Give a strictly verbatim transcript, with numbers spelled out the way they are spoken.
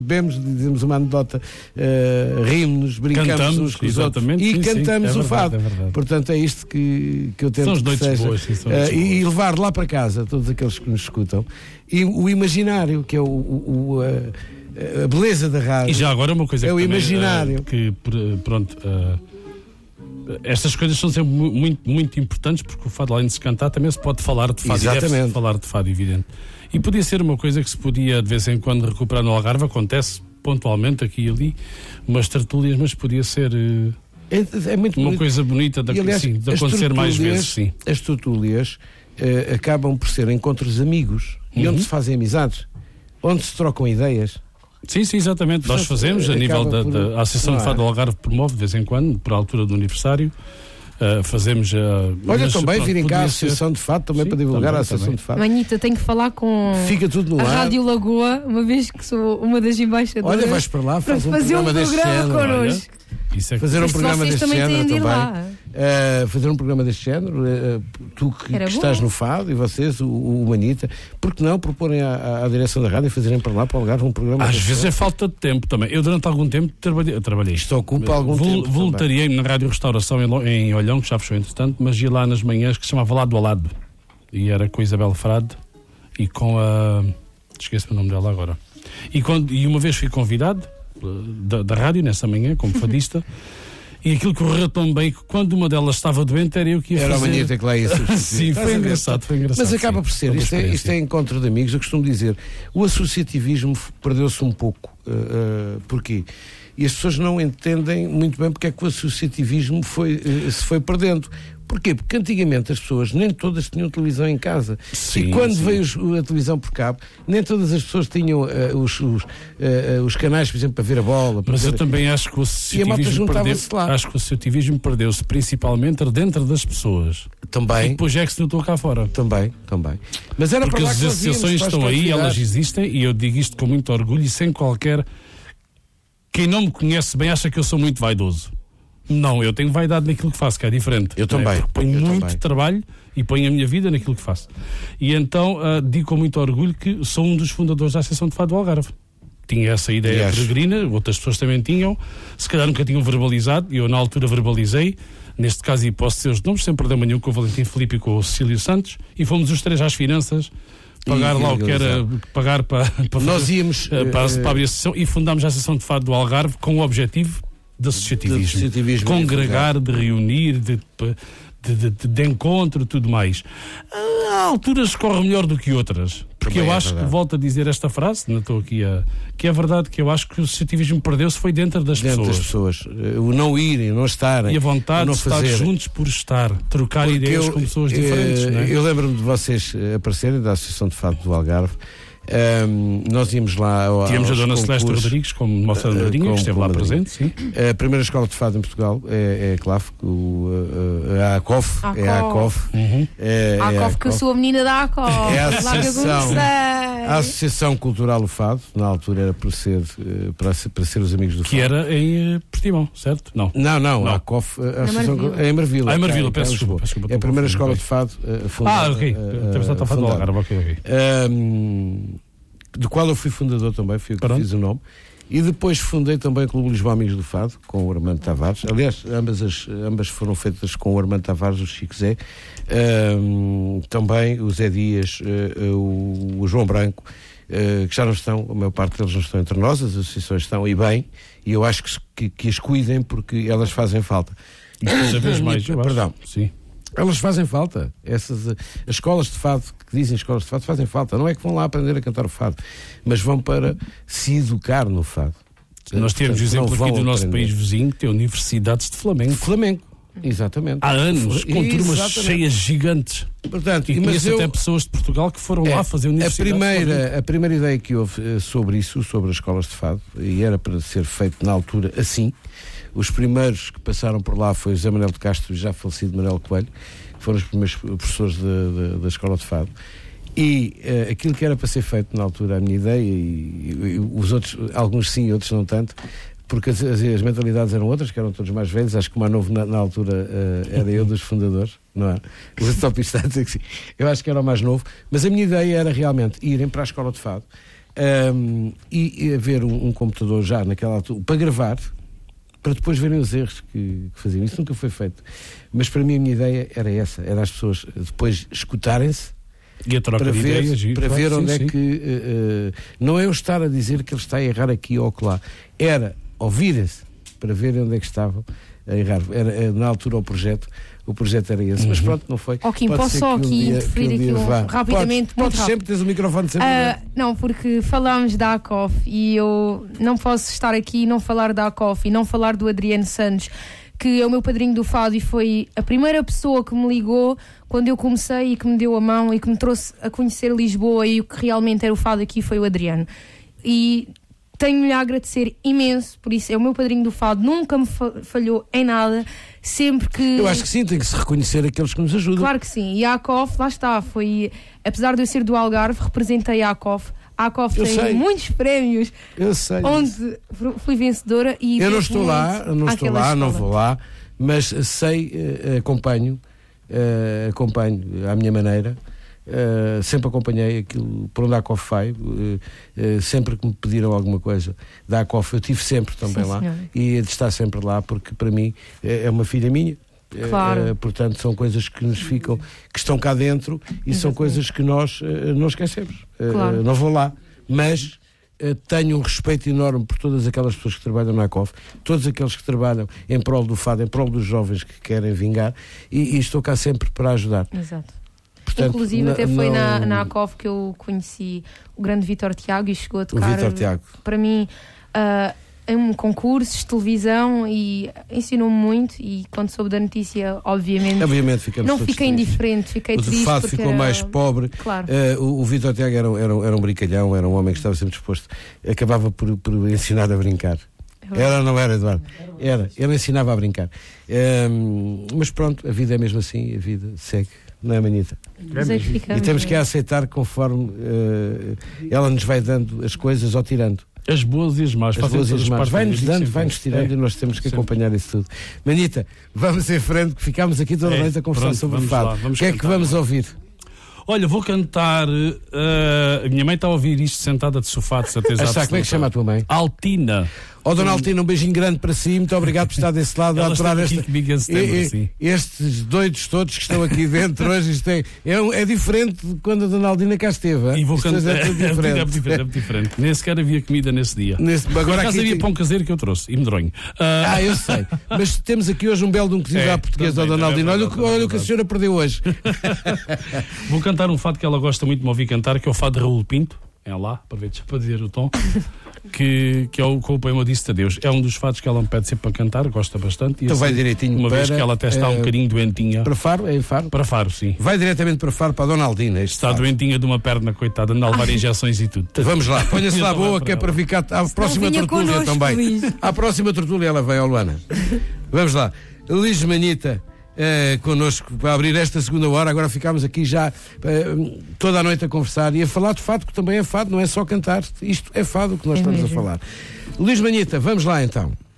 bebemos, dizemos uma anedota, uh, rimos, brincamos cantamos, uns com os outros e sim, cantamos sim, é o fado. verdade, é Portanto, é isto que, que eu tento são as que noites seja. boas, sim, são uh, noites e, e boas. levar lá para casa todos aqueles que nos escutam. E o imaginário, que é o, o, o, a, a beleza da rádio. E já agora uma coisa é que o também, imaginário. Uh, que, pronto... Uh, estas coisas são sempre muito, muito importantes, porque o fado, além de se cantar, também se pode falar de fado. Exatamente. E deve-se falar de fado, evidente. E podia ser uma coisa que se podia de vez em quando recuperar no Algarve, acontece pontualmente aqui e ali, umas tertúlias, mas podia ser uh, é, é muito uma bonito. coisa bonita de, e, aliás, sim, de acontecer mais vezes. Sim. As tertúlias uh, acabam por ser encontros amigos, uhum. e onde se fazem amizades, onde se trocam ideias. Sim, sim, exatamente. Portanto, nós fazemos, a nível da, por... da Associação de Fado do Algarve promove de vez em quando, por altura do aniversário, uh, fazemos... Uh, Olha, mas, também pronto, virem cá a ser... Associação de Fado, também, sim, para divulgar também, a Associação também. de Fado. Manhita, tenho que falar com Fica tudo no a ar. Rádio Lagoa, uma vez que sou uma das embaixadoras. Olha, vais para lá, faz para um fazer programa um deste programa género. connosco. Isso é que... Fazer um programa deste também género também. Lá. Uh, fazer um programa deste género, uh, tu que, que estás no Fado e vocês, o, o Manita, por que não proporem à, à direção da rádio e fazerem para lá para o Algarve um programa? Às vezes é falta de tempo também. Eu durante algum tempo trabalhei. Eu trabalhei. Isto ocupa algum Vol, tempo. Voluntariei-me na Rádio Restauração em, em Olhão, que já fechou entretanto, mas ia lá nas manhãs que se chamava Lado a Lado. E era com a Isabel Frade e com a. Esqueço-me o nome dela agora. E, quando, e uma vez fui convidado da, da rádio nessa manhã, como fadista. E aquilo correu tão bem que quando uma delas estava doente era eu que ia era fazer. Era a Manita que lá ia substituir. Sim, foi engraçado, foi engraçado. Mas acaba sim, por ser, isto é, isto é encontro de amigos. Eu costumo dizer, o associativismo perdeu-se um pouco. Uh, uh, porquê? E as pessoas não entendem muito bem porque é que o associativismo foi, uh, se foi perdendo. Porquê? Porque antigamente as pessoas nem todas tinham televisão em casa. Sim, e quando sim. veio os, a televisão por cabo, nem todas as pessoas tinham uh, os, os, uh, os canais, por exemplo, para ver a bola. Para Mas ver... eu também acho que o associativismo perdeu-se acho que o associativismo perdeu-se principalmente dentro das pessoas. Também. E depois é que se notou cá fora. Também, também. Mas era porque para lá as que associações estão aí, elas existem, e eu digo isto com muito orgulho e sem qualquer... Quem não me conhece bem acha que eu sou muito vaidoso. Não, eu tenho vaidade naquilo que faço, que é diferente. Eu também. Porque ponho eu muito também. trabalho e ponho a minha vida naquilo que faço. E então uh, digo com muito orgulho que sou um dos fundadores da Associação de Fado do Algarve. Tinha essa ideia yes. peregrina, outras pessoas também tinham, se calhar nunca tinham verbalizado, eu na altura verbalizei, neste caso, e posso dizer os nomes, sem problema nenhum, com o Valentim Filipe e com o Cecílio Santos, e fomos os três às finanças, pagar e, lá e, o que era, pagar para, para, Nós íamos, para, para, para abrir a associação, e fundámos a Associação de Fado do Algarve com o objetivo de associativismo, de associativismo congregar, de reunir, de, de, de, de, de encontro, tudo mais. Há alturas que corre melhor do que outras, porque também eu é acho verdade. Que, volto a dizer esta frase, não estou aqui a... que é verdade, que eu acho que o associativismo perdeu-se foi dentro das dentro pessoas. das pessoas. O não irem, o não estarem. E a vontade não de estar fazer. juntos por estar, trocar porque ideias eu, com pessoas diferentes. Eu, não é? eu lembro-me de vocês aparecerem da Associação de Fado do Algarve. Um, nós íamos lá ao, tínhamos a Dona Celeste Rodrigues como nossa uh, madrinha, com, que esteve lá presente, sim. A primeira escola de fado em Portugal é, é a C L A F, o, a ACOF, é a ACOF. Uhum. É, a ACOF, é que eu sou a menina da ACOF. É a Associação, a Associação Cultural do Fado, na altura era para ser, para ser, para ser os amigos do que Fado. Que era em uh, Portimão, certo? Não, não, não, não. a ACOF, a Associação é em Marvila. Ah, em Marvila, peço desculpa. É a primeira escola de fado uh, fundada. Ah, ok, temos a Fado do Algarve, ok, ok. Um, do qual eu fui fundador também, fui eu que fiz o nome, e depois fundei também o Clube Lisboa Amigos do Fado, com o Armando Tavares. Aliás, ambas, as, ambas foram feitas com o Armando Tavares, o Chico Zé, um, também o Zé Dias, uh, o, o João Branco, uh, que já não estão, a maior parte deles não estão entre nós, as associações estão, e bem, e eu acho que, que, que as cuidem porque elas fazem falta. Cada vez mais, eu Perdão. Acho. Sim. Elas fazem falta. Essas, as escolas de fado, que dizem escolas de fado, fazem falta. Não é que vão lá aprender a cantar o fado, mas vão para se educar no fado. Nós temos o exemplo aqui do nosso aprender. país vizinho, que tem universidades de Flamengo. Flamengo, exatamente. Há anos, com turmas exatamente. cheias gigantes. Portanto, e conheço eu, até pessoas de Portugal que foram é, lá fazer universidades. A primeira, a primeira ideia que houve sobre isso, sobre as escolas de fado, e era para ser feito na altura assim. Os primeiros que passaram por lá foi o José Manuel de Castro e já falecido Manuel Coelho, que foram os primeiros professores de, de, da Escola de Fado. E uh, aquilo que era para ser feito na altura, a minha ideia, e, e os outros, alguns sim, outros não tanto, porque as, as, as mentalidades eram outras, que eram todos mais velhos. Acho que o mais novo na, na altura uh, era eu dos fundadores, não é? Os outros só está a dizer que sim. Eu acho que era o mais novo, mas a minha ideia era realmente irem para a Escola de Fado, Um, e, e haver um, um computador já naquela altura para gravar, para depois verem os erros que, que faziam. Isso nunca foi feito. Mas para mim a minha ideia era essa, era as pessoas depois escutarem-se e a troca para de ver, ideias, para ver sim, onde sim. é que uh, uh, não é eu estar a dizer que ele está a errar aqui ou lá, era ouvirem-se para ver onde é que estavam a errar. Era, na altura o projeto o projeto era esse, uhum. mas pronto, não foi. Ok, posso só aqui um dia, interferir aqui um, rapidamente. Podes, podes sempre, tens o microfone sempre. Uh, não, porque falámos da ACOF e eu não posso estar aqui e não falar da ACOF e não falar do Adriano Santos, que é o meu padrinho do fado e foi a primeira pessoa que me ligou quando eu comecei e que me deu a mão e que me trouxe a conhecer Lisboa e o que realmente era o fado aqui foi o Adriano. E tenho-lhe a agradecer imenso, por isso é o meu padrinho do fado, nunca me falhou em nada, sempre que... Eu acho que sim, tem que se reconhecer aqueles que nos ajudam. Claro que sim, e a ACOF, lá está, foi, apesar de eu ser do Algarve, representei a ACOF. A ACOF eu tem sei. muitos prémios, eu sei. onde fui vencedora e... Eu não estou lá, eu não estou lá, escola. Não vou lá, mas sei, uh, acompanho, uh, acompanho à minha maneira. Uh, sempre acompanhei aquilo por onde a ACOF vai, uh, uh, sempre que me pediram alguma coisa da ACOF eu tive sempre também. Sim, lá senhora. E de estar sempre lá porque para mim é uma filha minha, claro. uh, portanto são coisas que nos ficam, que estão cá dentro e são coisas que nós uh, não esquecemos. Claro. Uh, não vou lá, mas uh, tenho um respeito enorme por todas aquelas pessoas que trabalham na ACOF, todos aqueles que trabalham em prol do fado, em prol dos jovens que querem vingar e, e estou cá sempre para ajudar. Exato. Portanto, inclusive até foi não... na, na ACOF que eu conheci o grande Vítor Tiago e chegou a tocar para mim uh, em concursos, televisão e ensinou-me muito e quando soube da notícia obviamente, obviamente não fiquei indiferente, fiquei o triste. O fado ficou era... mais pobre. Claro. Uh, o o Vítor Tiago era, era, era um brincalhão, era um homem que estava sempre disposto, acabava por, por ensinar a brincar. Era ou não era, Eduardo? Era, ele ensinava a brincar. Um, mas pronto, a vida é mesmo assim, a vida segue. Não é, Manita? É e temos que a aceitar conforme uh, ela nos vai dando as coisas ou tirando. As boas e as más. As boas e as más. Vai-nos dando, vai-nos tirando é. E nós temos que sempre. Acompanhar isso tudo. Manita, vamos em frente, que ficámos aqui toda a é. noite a conversar Pronto, sobre o fado. O que é que vamos ouvir? Olha, vou cantar. Uh, a minha mãe está a ouvir isto sentada de sofá, de certeza. Ah, como é que chama a tua mãe? Altina. Ó, oh, Dona Altina, um beijinho grande para si, muito obrigado por estar desse lado a aturar esta, tema, e, e, estes doidos todos que estão aqui dentro hoje. Isto é, é, é diferente de quando a Dona Altina cá esteve. E vou isto cantar. É, é, diferente. é, diferente, é diferente. Nem sequer havia comida nesse dia. Nesse, agora aqui havia tem... pão caseiro que eu trouxe e medronho. Uh... Ah, eu sei. Mas temos aqui hoje um belo de um cozido é, à portuguesa, Dona Altina. Olha, olha, olha o que a senhora perdeu hoje. Vou cantar um fado que ela gosta muito de me ouvir cantar, que é o fado de Raul Pinto. É lá, aproveito para dizer o tom. Que, que é o, com o poema Disse a Deus. É um dos fados que ela me pede sempre para cantar, gosta bastante. E então assim, vai direitinho uma para, vez que ela até está uh, um bocadinho doentinha. Para Faro? É em Faro? Para Faro, sim. Vai diretamente para Faro, para a Dona Aldina. Está fado. Doentinha de uma perna, coitada, anda a levar injeções e tudo. Vamos lá, ponha-se lá boa, que é para ficar à próxima tertúlia também. Luís. À próxima tertúlia ela vem ao Luana. Vamos lá. Luís Manita. Uh, connosco para abrir esta segunda hora. Agora ficámos aqui já uh, toda a noite a conversar e a falar de fado, que também é fado, não é só cantar, isto é fado que nós é estamos mesmo. A falar. Luís Manita, vamos lá então.